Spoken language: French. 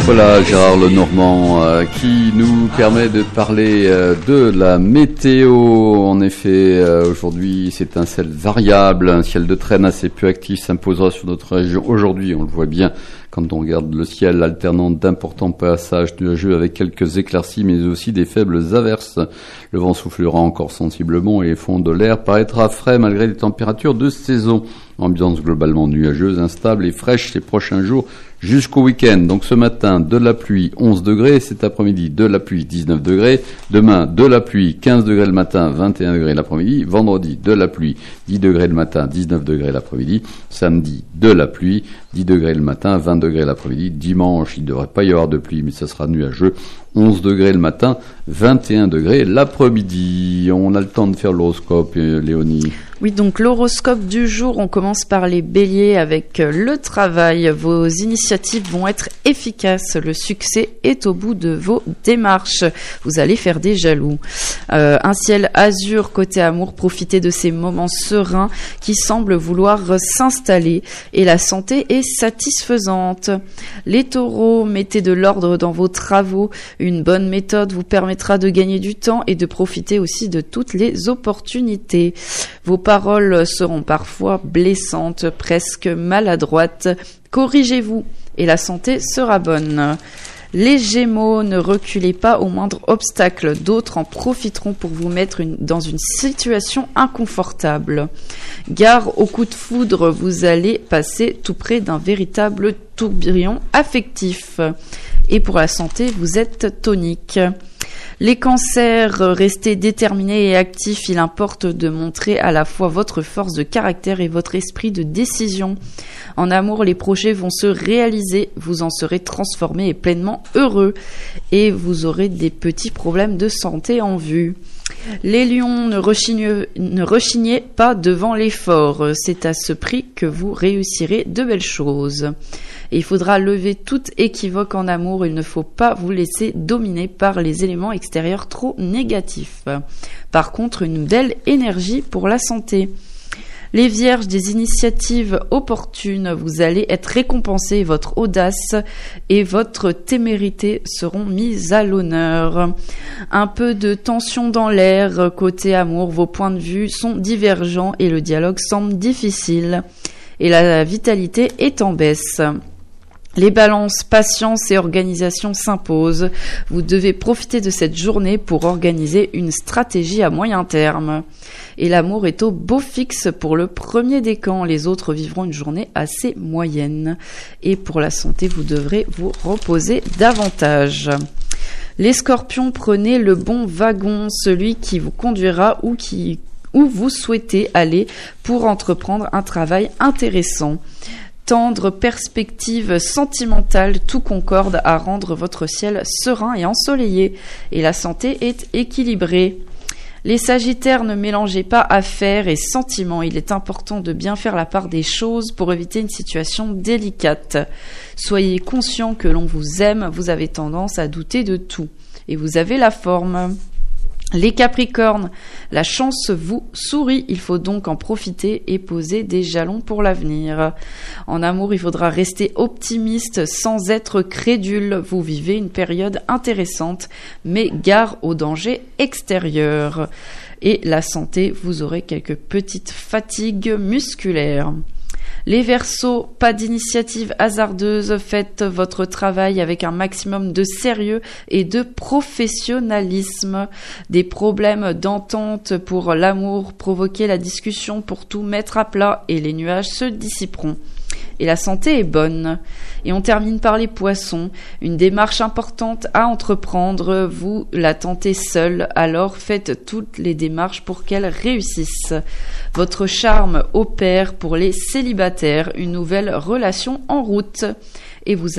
Voilà Gérard Lenormand qui nous permet de parler de la météo. En effet, aujourd'hui c'est un ciel variable, un ciel de traîne assez peu actif s'imposera sur notre région. Aujourd'hui, on le voit bien quand on regarde le ciel alternant d'importants passages nuageux avec quelques éclaircies mais aussi des faibles averses. Le vent soufflera encore sensiblement et les fonds de l'air paraîtra frais malgré les températures de saison. Ambiance globalement nuageuse, instable et fraîche ces prochains jours jusqu'au week-end. Donc ce matin, de la pluie 11 degrés, cet après-midi de la pluie 19 degrés, demain de la pluie 15 degrés le matin, 21 degrés l'après-midi, vendredi de la pluie 10 degrés le matin, 19 degrés l'après-midi, samedi de la pluie 10 degrés le matin, 20 degrés l'après-midi, dimanche il ne devrait pas y avoir de pluie mais ça sera nuageux, 11 degrés le matin, 21 degrés l'après-midi. On a le temps de faire l'horoscope, Léonie. Oui, donc l'horoscope du jour, on commence par les béliers avec le travail. Vos initiatives vont être efficaces. Le succès est au bout de vos démarches. Vous allez faire des jaloux. Un ciel azur côté amour, profitez de ces moments sereins qui semblent vouloir s'installer et la santé est satisfaisante. Les taureaux, mettez de l'ordre dans vos travaux. Une bonne méthode vous permettra de gagner du temps et de profiter aussi de toutes les opportunités. Vos paroles seront parfois blessantes, presque maladroites. Corrigez-vous et la santé sera bonne. Les Gémeaux, ne reculez pas au moindre obstacle. D'autres en profiteront pour vous mettre dans une situation inconfortable. Gare au coup de foudre, vous allez passer tout près d'un véritable tourbillon affectif. Et pour la santé, vous êtes tonique. Les cancers, restez déterminés et actifs. Il importe de montrer à la fois votre force de caractère et votre esprit de décision. En amour, les projets vont se réaliser. Vous en serez transformé et pleinement heureux. Et vous aurez des petits problèmes de santé en vue. Les lions, ne rechignez pas devant l'effort. C'est à ce prix que vous réussirez de belles choses. Et il faudra lever toute équivoque en amour. Il ne faut pas vous laisser dominer par les éléments extérieurs trop négatifs. Par contre, une belle énergie pour la santé. Les vierges, des initiatives opportunes, vous allez être récompensés. Votre audace et votre témérité seront mises à l'honneur. Un peu de tension dans l'air côté amour. Vos points de vue sont divergents et le dialogue semble difficile. Et la vitalité est en baisse. Les balances, patience et organisation s'imposent. Vous devez profiter de cette journée pour organiser une stratégie à moyen terme. Et l'amour est au beau fixe pour le premier décan. Les autres vivront une journée assez moyenne. Et pour la santé, vous devrez vous reposer davantage. Les scorpions, prenez le bon wagon, celui qui vous conduira où vous souhaitez aller pour entreprendre un travail intéressant. Tendre perspective sentimentale, tout concorde à rendre votre ciel serein et ensoleillé, et la santé est équilibrée. Les sagittaires, ne mélangez pas affaires et sentiments. Il est important de bien faire la part des choses pour éviter une situation délicate. Soyez conscient que l'on vous aime, vous avez tendance à douter de tout, et vous avez la forme. Les Capricornes, la chance vous sourit, il faut donc en profiter et poser des jalons pour l'avenir. En amour, il faudra rester optimiste sans être crédule. Vous vivez une période intéressante, mais gare aux dangers extérieurs. Et la santé, vous aurez quelques petites fatigues musculaires. Les Verseaux, pas d'initiative hasardeuse, faites votre travail avec un maximum de sérieux et de professionnalisme. Des problèmes d'entente pour l'amour, provoquez la discussion pour tout mettre à plat et les nuages se dissiperont. Et la santé est bonne. Et on termine par les poissons. Une démarche importante à entreprendre, vous la tentez seul, alors faites toutes les démarches pour qu'elle réussisse. Votre charme opère pour les célibataires, une nouvelle relation en route. Et vous